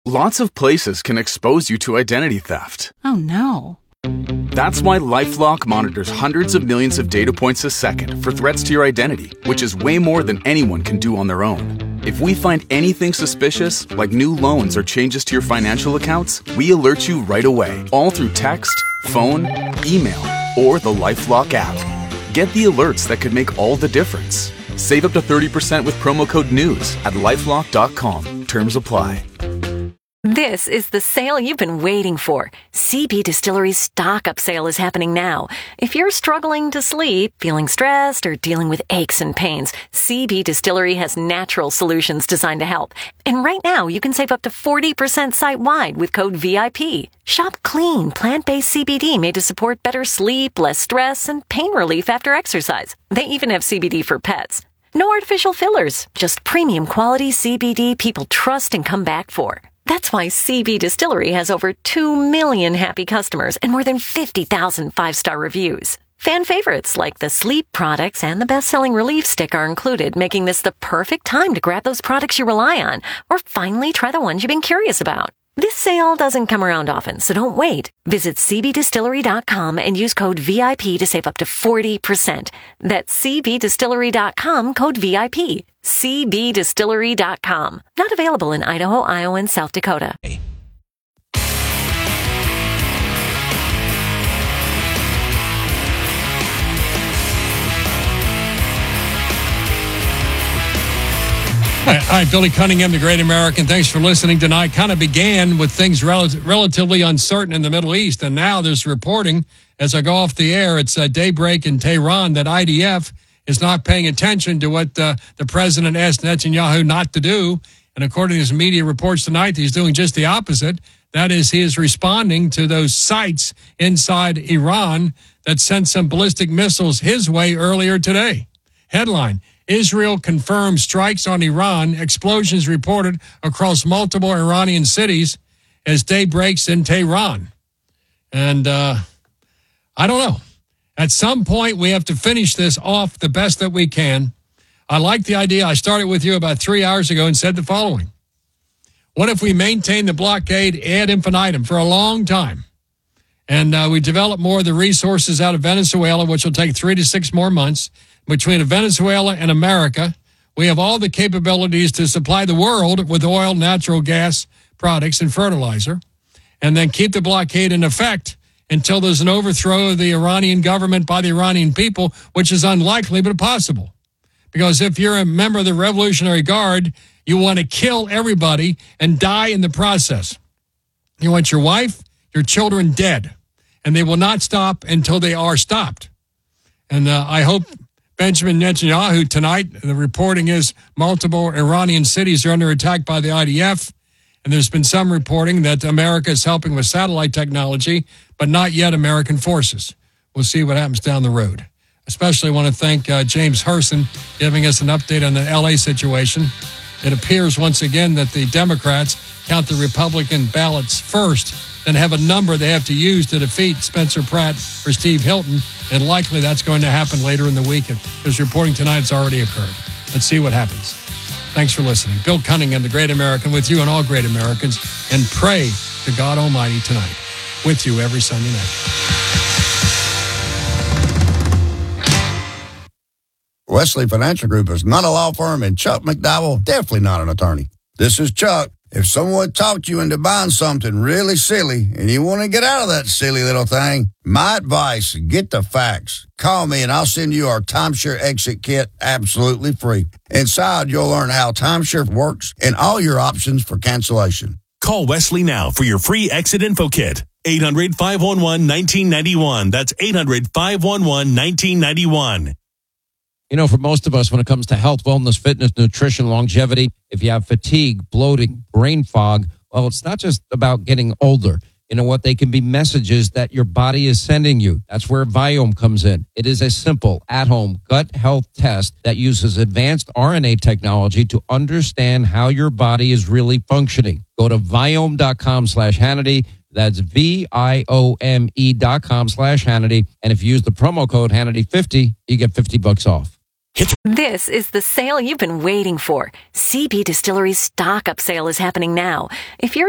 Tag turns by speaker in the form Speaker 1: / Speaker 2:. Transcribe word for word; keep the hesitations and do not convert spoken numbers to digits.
Speaker 1: Lots of places can expose you to identity theft.
Speaker 2: Oh, no.
Speaker 1: That's why LifeLock monitors hundreds of millions of data points a second for threats to your identity, which is way more than anyone can do on their own. If we find anything suspicious, like new loans or changes to your financial accounts, we alert you right away, all through text, phone, email, or the LifeLock app. Get the alerts that could make all the difference. Save up to thirty percent with promo code NEWS at lifelock dot com. Terms apply.
Speaker 3: This is the sale you've been waiting for. C B Distillery's stock-up sale is happening now. If you're struggling to sleep, feeling stressed, or dealing with aches and pains, C B Distillery has natural solutions designed to help. And right now, you can save up to forty percent site-wide with code V I P. Shop clean, plant-based C B D made to support better sleep, less stress, and pain relief after exercise. They even have C B D for pets. No artificial fillers, just premium quality C B D people trust and come back for. That's why C B Distillery has over two million happy customers and more than fifty thousand five-star reviews. Fan favorites like the sleep products and the best-selling relief stick are included, making this the perfect time to grab those products you rely on or finally try the ones you've been curious about. This sale doesn't come around often, so don't wait. Visit c b distillery dot com and use code V I P to save up to forty percent. That's c b distillery dot com, code V I P. c b distillery dot com. Not available in Idaho, Iowa, and South Dakota.
Speaker 4: All right, Billy Cunningham, the Great American. Thanks for listening tonight. Kind of began with things rel- relatively uncertain in the Middle East, and now there's reporting as I go off the air. It's uh, daybreak in Tehran that I D F is not paying attention to what uh, the president asked Netanyahu not to do, and according to his media reports tonight, he's doing just the opposite. That is, he is responding to those sites inside Iran that sent some ballistic missiles his way earlier today. Headline: Israel confirms strikes on Iran. Explosions reported across multiple Iranian cities as day breaks in Tehran. And uh, I don't know. At some point, we have to finish this off the best that we can. I like the idea. I started with you about three hours ago and said the following. What if we maintain the blockade ad infinitum for a long time? And uh, we develop more of the resources out of Venezuela, which will take three to six more months. Between Venezuela and America, we have all the capabilities to supply the world with oil, natural gas products, and fertilizer, and then keep the blockade in effect until there's an overthrow of the Iranian government by the Iranian people, which is unlikely but possible. Because if you're a member of the Revolutionary Guard, you want to kill everybody and die in the process. You want your wife, your children dead, and they will not stop until they are stopped. And uh, I hope Benjamin Netanyahu tonight, the reporting is multiple Iranian cities are under attack by the I D F, and there's been some reporting that America is helping with satellite technology, but not yet American forces. We'll see what happens down the road. Especially want to thank uh, James Herson giving us an update on the L A situation. It appears once again that the Democrats count the Republican ballots first, then have a number they have to use to defeat Spencer Pratt or Steve Hilton, and likely that's going to happen later in the week. Because reporting tonight it's already occurred. Let's see what happens. Thanks for listening. Bill Cunningham, the Great American, with you and all great Americans, and pray to God Almighty tonight. With you every Sunday night.
Speaker 5: Wesley Financial Group is not a law firm, and Chuck McDowell, definitely not an attorney. This is Chuck. If someone talked you into buying something really silly and you want to get out of that silly little thing, my advice, get the facts. Call me and I'll send you our timeshare exit kit absolutely free. Inside, you'll learn how timeshare works and all your options for cancellation.
Speaker 6: Call Wesley now for your free exit info kit. eight hundred, five one one, one nine nine one. That's eight hundred, five one one, one nine nine one.
Speaker 7: You know, for most of us, when it comes to health, wellness, fitness, nutrition, longevity, if you have fatigue, bloating, brain fog, well, it's not just about getting older. You know what? They can be messages that your body is sending you. That's where Viome comes in. It is a simple, at-home gut health test that uses advanced R N A technology to understand how your body is really functioning. Go to Viome.com slash Hannity. That's V-I-O-M-E dot com slash Hannity. And if you use the promo code Hannity fifty, you get fifty bucks off.
Speaker 3: This is the sale you've been waiting for. C B Distillery's stock-up sale is happening now. If you're